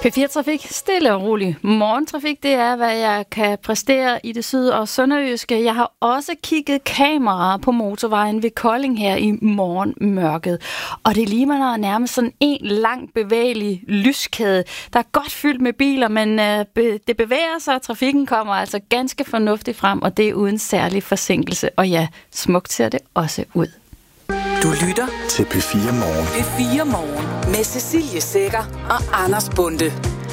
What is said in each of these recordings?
P4 Trafik, stille og rolig. Morgentrafik, det er, hvad jeg kan præstere i det syd- og sønderjyske. Jeg har også kigget kameraer på motorvejen ved Kolding her i morgenmørket. Og det ligner nærmest sådan en lang bevægelig lyskæde. Der er godt fyldt med biler, men det bevæger sig. Trafikken kommer altså ganske fornuftigt frem, og det er uden særlig forsinkelse. Og ja, smukt ser det også ud. Du lytter til P4 Morgen. P4 Morgen med Cecilie Sækker og Anders Bonde.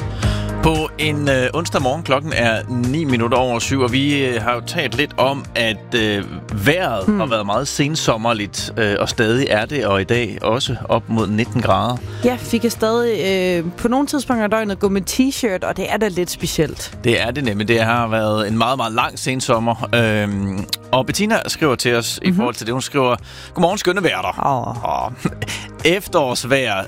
På en onsdag morgen, klokken er 7:09, og vi har jo talt lidt om, at vejret har været meget sensommerligt, og stadig er det, og i dag også op mod 19 grader. Ja, vi kan stadig på nogle tidspunkter af døgnet gå med t-shirt, og det er da lidt specielt. Det er det nemlig. Det har været en meget, meget lang sensommer. Og Bettina skriver til os i forhold til det. Hun skriver, godmorgen skønne værter. Efterårsvejr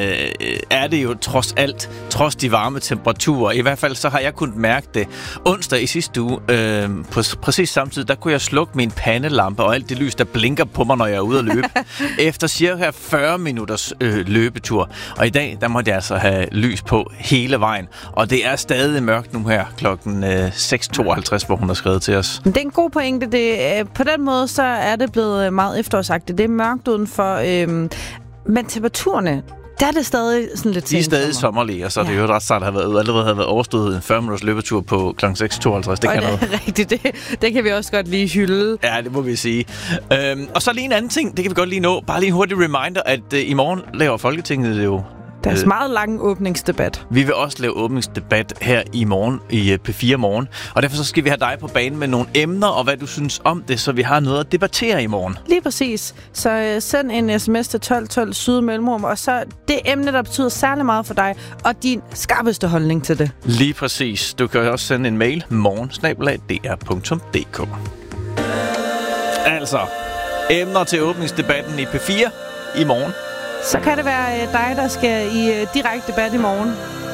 er det jo trods alt, trods de varme temperaturer. I hvert fald så har jeg kunnet mærke det. Onsdag i sidste uge, på præcis samtidig, der kunne jeg slukke min pandelampe og alt det lys, der blinker på mig, når jeg er ude at løbe. Efter cirka 40 minutters løbetur. Og i dag, der måtte jeg altså have lys på hele vejen. Og det er stadig mørkt nu her klokken 6:52, hvor hun har skrevet til os. Det er en god pointe. På den måde, så er det blevet meget efterårsagtigt. Det er mørkt udenfor. Men temperaturerne, der er det stadig sådan lidt de er stadig sommerlige, og så er det jo ret sart, at allerede har været overstået en 40 minutters løbetur på kl. 6:52. Det kan noget. Rigtigt, det kan vi også godt lige hylde. Ja, det må vi sige. Og så lige en anden ting, det kan vi godt lige nå. Bare lige en hurtig reminder, at i morgen laver Folketinget jo deres meget lang åbningsdebat. Vi vil også lave åbningsdebat her i morgen i P4 Morgen. Og derfor så skal vi have dig på banen med nogle emner, og hvad du synes om det, så vi har noget at debattere i morgen. Lige præcis. Så send en sms til 1212 syd mellemrum, og så det emne, der betyder særlig meget for dig, og din skarpeste holdning til det. Lige præcis. Du kan også sende en mail, morgen@dr.dk. Altså, emner til åbningsdebatten i P4 i morgen. Så kan det være dig, der skal i direkte debat i morgen.